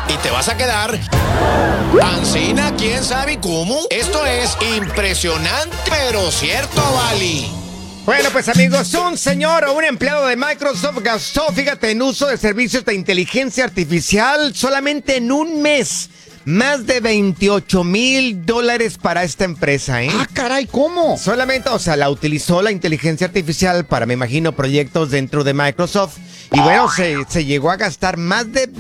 y te vas a quedar ancina, quién sabe cómo. Esto es impresionante, pero cierto, Bali. Bueno, pues amigos, un señor o un empleado de Microsoft gastó, fíjate, en uso de servicios de inteligencia artificial solamente en un mes. Más de $28,000 para esta empresa, ¿eh? Ah, caray, ¿cómo? Solamente, o sea, la utilizó la inteligencia artificial para, me imagino, proyectos dentro de Microsoft. Y bueno, se llegó a gastar más de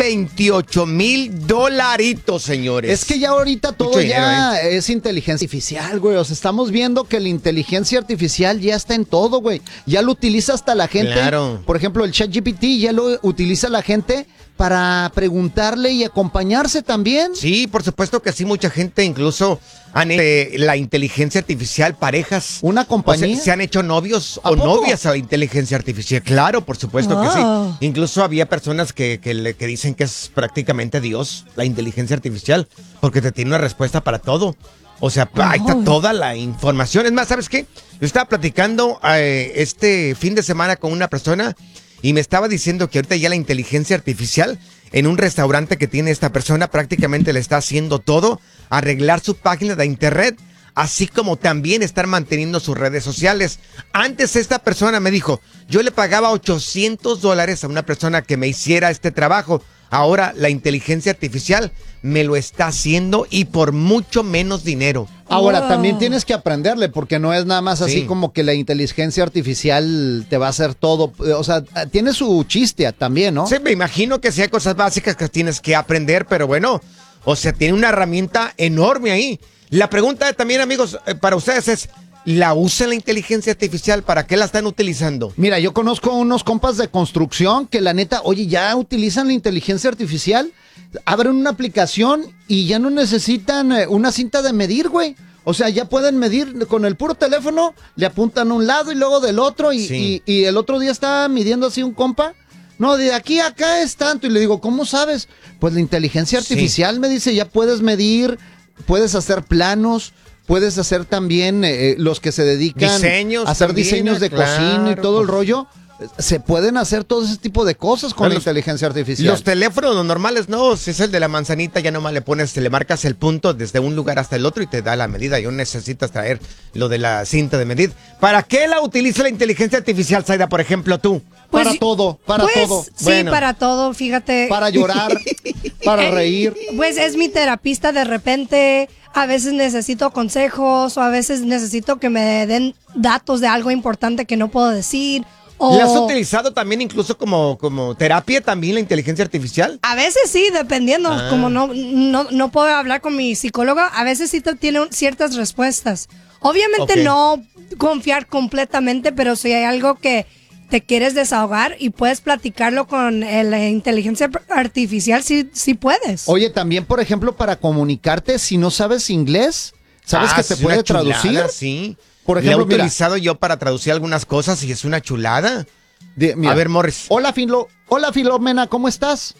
$28,000, señores. Es que ya ahorita todo Mucho dinero, ya es inteligencia artificial, güey. O sea, estamos viendo que la inteligencia artificial ya está en todo, güey. Ya lo utiliza hasta la gente. Claro. Por ejemplo, el ChatGPT ya lo utiliza la gente para preguntarle y acompañarse también. Sí, por supuesto que sí, mucha gente incluso han hecho la inteligencia artificial, parejas. ¿Una compañía? O sea, se han hecho novios ¿A o poco? novias a la inteligencia artificial. Claro, por supuesto que sí. Incluso había personas que dicen que es prácticamente Dios, la inteligencia artificial, porque te tiene una respuesta para todo. O sea, ahí está toda la información. Es más, ¿sabes qué? Yo estaba platicando este fin de semana con una persona y me estaba diciendo que ahorita ya la inteligencia artificial en un restaurante que tiene esta persona prácticamente le está haciendo todo, arreglar su página de internet, así como también estar manteniendo sus redes sociales. Antes esta persona me dijo, yo le pagaba $800 a una persona que me hiciera este trabajo. Ahora la inteligencia artificial me lo está haciendo y por mucho menos dinero. Ahora, también tienes que aprenderle, porque no es nada más así Sí. como que la inteligencia artificial te va a hacer todo. O sea, tiene su chiste también, ¿no? Sí, me imagino que sí hay cosas básicas que tienes que aprender, pero bueno, o sea, tiene una herramienta enorme ahí. La pregunta también, amigos, para ustedes es, ¿la usan la inteligencia artificial? ¿Para qué la están utilizando? Mira, yo conozco unos compas de construcción que la neta, oye, ya utilizan la inteligencia artificial, abren una aplicación y ya no necesitan una cinta de medir, güey. O sea, ya pueden medir con el puro teléfono, le apuntan a un lado y luego del otro Sí. y el otro día estaba midiendo así un compa. No, de aquí a acá es tanto. Y le digo, ¿cómo sabes? Pues la inteligencia artificial me dice, ya puedes medir, puedes hacer planos. Puedes hacer también los que se dedican Diseños a hacer también, diseños de cocina y claro. todo el rollo. Se pueden hacer todo ese tipo de cosas con la Los- inteligencia artificial. Los teléfonos los normales, no, si es el de la manzanita, ya nomás le pones, le marcas el punto desde un lugar hasta el otro y te da la medida. Y no necesitas traer lo de la cinta de medir. ¿Para qué la utiliza la inteligencia artificial, Zaida, por ejemplo, tú? Para Pues, todo, para pues, todo. Sí, Bueno. para todo, fíjate. Para llorar, para reír. Pues es mi terapista de repente. A veces necesito consejos o a veces necesito que me den datos de algo importante que no puedo decir. O ¿La has utilizado también incluso como terapia también la inteligencia artificial? a veces sí, dependiendo. Como no puedo hablar con mi psicóloga, a veces sí tiene ciertas respuestas. Obviamente Ok. no confiar completamente, pero si hay algo que te quieres desahogar y puedes platicarlo con la inteligencia artificial, sí puedes. Oye, también, por ejemplo, para comunicarte, si no sabes inglés, ¿sabes que te es una puede chulada, traducir? Sí. Por La he ejemplo, mira. utilizado yo para traducir algunas cosas y es una chulada. Mira, A ver, Morris. Hola, Filomena, ¿cómo estás?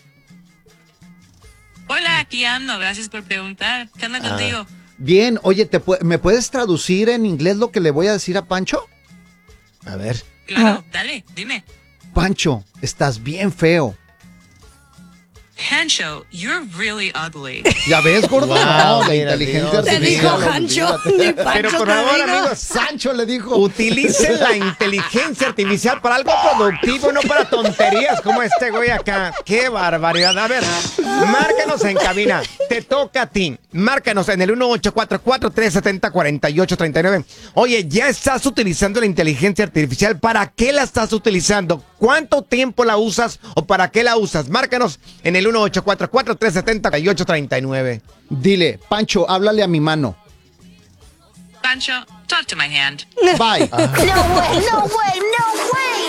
Hola, aquí ando. Gracias por preguntar. ¿Qué onda contigo? Bien, oye, ¿me puedes traducir en inglés lo que le voy a decir a Pancho? A ver. Claro, dale, dime. Pancho, estás bien feo. Hancho, you're really ugly. ¿Ya ves, gordo? Wow, No, la mira, inteligencia Dios. Te dijo artificial. Hancho. olvídate. Ni Pancho Pero por te favor, dijo. amigos, Sancho le dijo. utilicen la inteligencia artificial para algo productivo, no para tonterías como este güey acá. ¡Qué barbaridad! A ver, márcanos en cabina. Te toca a ti. Márcanos en el 1844-370-4839. Oye, ¿ya estás utilizando la inteligencia artificial? ¿Para qué la estás utilizando? ¿Cuánto tiempo la usas o para qué la usas? Márcanos en el 1844-370-4839. Dile, Pancho, háblale a mi mano. Pancho, talk to my hand. Bye. No way, no way, no way.